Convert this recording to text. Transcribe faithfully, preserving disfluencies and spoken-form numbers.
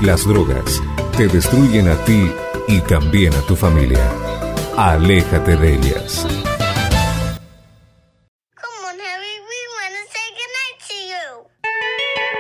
Las drogas te destruyen a ti y también a tu familia. Aléjate de ellas. Come on, Harry, we want to say goodnight to you.